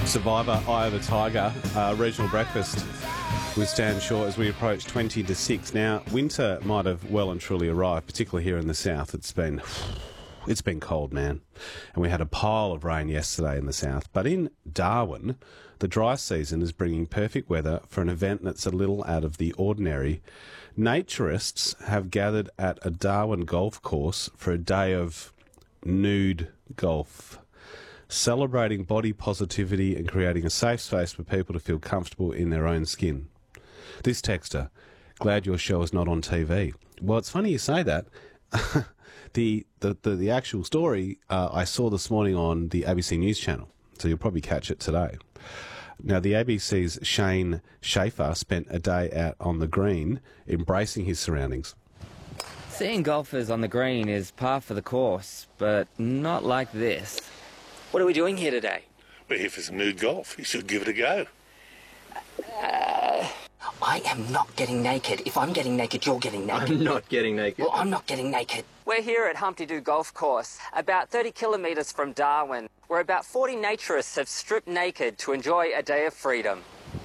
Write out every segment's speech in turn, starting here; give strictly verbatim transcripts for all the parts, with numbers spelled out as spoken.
Survivor, Eye of the Tiger, uh, regional breakfast with Stan Shaw as we approach twenty to six. Now, winter might have well and truly arrived, particularly here in the south. It's been, it's been cold, man. And we had a pile of rain yesterday in the south. But in Darwin, the dry season is bringing perfect weather for an event that's a little out of the ordinary. Naturists have gathered at a Darwin golf course for a day of nude golf, celebrating body positivity and creating a safe space for people to feel comfortable in their own skin. This texter, glad your show is not on T V. Well, it's funny you say that. the, the, the the actual story uh, I saw this morning on the A B C News channel, so you'll probably catch it today. Now, the A B C's Shane Schaefer spent a day out on the green, embracing his surroundings. Seeing golfers on the green is par for the course, but not like this. What are we doing here today? We're here for some nude golf. You should give it a go. Uh, I am not getting naked. If I'm getting naked, you're getting naked. I'm not getting naked. Well, I'm not getting naked. We're here at Humpty Doo Golf Course, about thirty kilometres from Darwin, where about forty naturists have stripped naked to enjoy a day of freedom.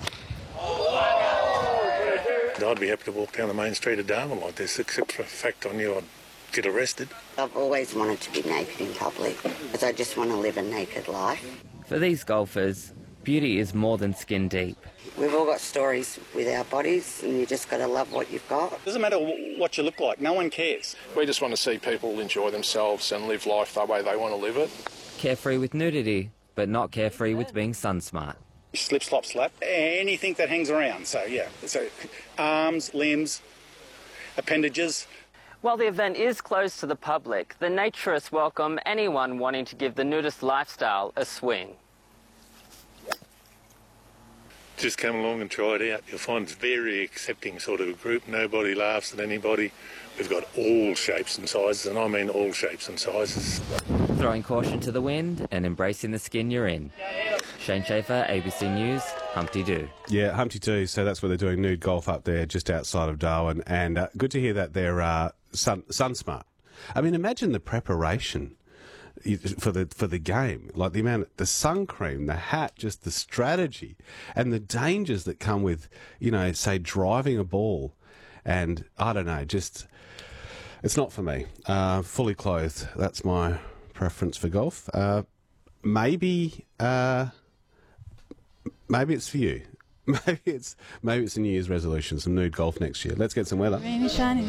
I'd be happy to walk down the main street of Darwin like this, except for the fact I knew I'd get arrested. I've always wanted to be naked in public, because I just want to live a naked life. For these golfers, beauty is more than skin deep. We've all got stories with our bodies, and you just got to love what you've got. Doesn't matter what you look like, no one cares. We just want to see people enjoy themselves and live life the way they want to live it. Carefree with nudity, but not carefree with being sun smart. Slip, slop, slap, anything that hangs around. So, yeah, so arms, limbs, appendages. While the event is closed to the public, the naturists welcome anyone wanting to give the nudist lifestyle a swing. Just come along and try it out. You'll find it's very accepting sort of a group. Nobody laughs at anybody. We've got all shapes and sizes, and I mean all shapes and sizes. Throwing caution to the wind and embracing the skin you're in. Shane Schaefer, A B C News, Humpty Doo. Yeah, Humpty Doo, so that's where they're doing nude golf up there just outside of Darwin. And uh, good to hear that they're uh, sun, sun smart. I mean, imagine the preparation for the for the game, like the amount, the sun cream, the hat, just the strategy, and the dangers that come with, you know, say driving a ball, and I don't know, just it's not for me. Uh, fully clothed, that's my preference for golf. Uh, maybe, uh, maybe it's for you. Maybe it's maybe it's a New Year's resolution, some nude golf next year. Let's get some weather. Rain is shining.